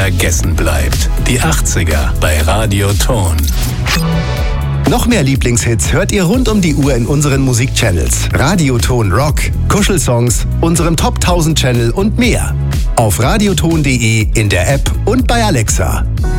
unvergessen bleibt. Die 80er bei Radio Ton. Noch mehr Lieblingshits hört ihr rund um die Uhr in unseren Musikchannels. Radioton Rock, Kuschelsongs, unserem Top 1000 Channel und mehr. Auf radioton.de, in der App und bei Alexa.